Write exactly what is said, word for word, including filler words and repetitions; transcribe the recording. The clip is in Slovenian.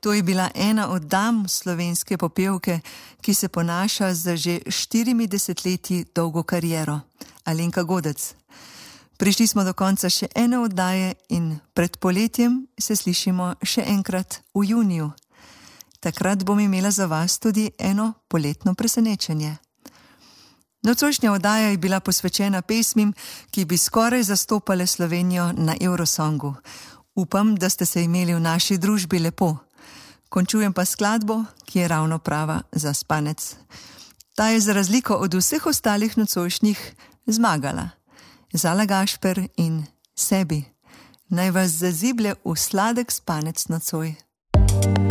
To je bila ena od dam slovenske popevke, ki se ponaša z že štirimi desetletji dolgo kariero. Alenka Godec. Prišli smo do konca še ene oddaje in pred poletjem se slišimo še enkrat v juniju. Takrat bom imela za vas tudi eno poletno presenečenje. Nocojšnja oddaja je bila posvečena pesmim, ki bi skoraj zastopale Slovenijo na Eurosongu. Upam, da ste se imeli v naši družbi lepo. Končujem pa skladbo, ki je ravno prava za spanec. Ta je za razliko od vseh ostalih nocojšnjih zmagala. Zala Gašper in Sebi. Naj vas zaziblje v sladek spanec nocoj.